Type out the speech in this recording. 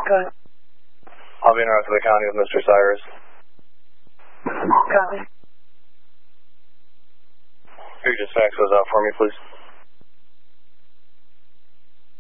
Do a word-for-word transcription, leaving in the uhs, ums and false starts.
Copy. I'll be in the county with Mister Cyrus. Copy. Could you just fax those out for me, please?